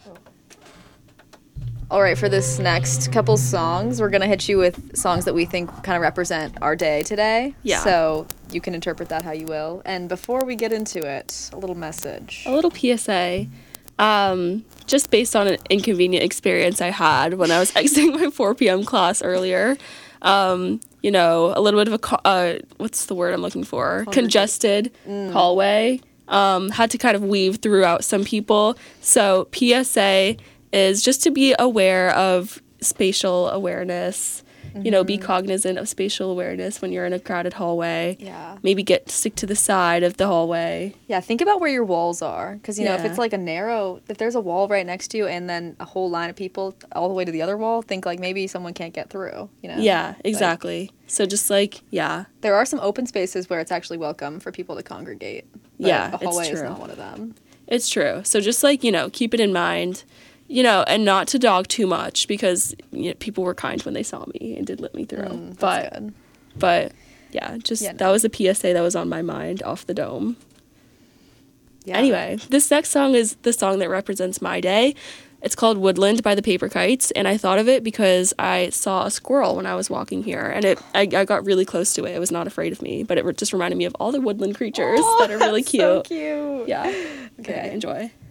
All right, for this next couple songs, we're going to hit you with songs that we think kind of represent our day today. Yeah. So you can interpret that how you will. And before we get into it, a little message. A little PSA. Just based on an inconvenient experience I had when I was exiting my 4 p.m. class earlier. You know, a little bit of a, what's the word I'm looking for? Congested hallway. Had to kind of weave throughout some people. So PSA is just to be aware of spatial awareness, you know, be cognizant of spatial awareness when you're in a crowded hallway. Yeah. Maybe stick to the side of the hallway. Yeah, think about where your walls are. Because, you know, if Yeah. it's like if there's a wall right next to you and then a whole line of people all the way to the other wall, think like maybe someone can't get through, you know? Yeah, exactly. So just like, yeah. There are some open spaces where it's actually welcome for people to congregate. But Yeah, a hallway it's is true. not one of them. It's true. So just like, you know, keep it in mind, you know, and not to dog too much because people were kind when they saw me and did let me through. That's good. But yeah, that was a PSA that was on my mind off the dome. Yeah. Anyway, this next song is the song that represents my day. It's called Woodland by the Paper Kites, and I thought of it because I saw a squirrel when I was walking here, and I got really close to it. It was not afraid of me, but it just reminded me of all the woodland creatures that are really cute. So cute. Yeah. Okay, enjoy.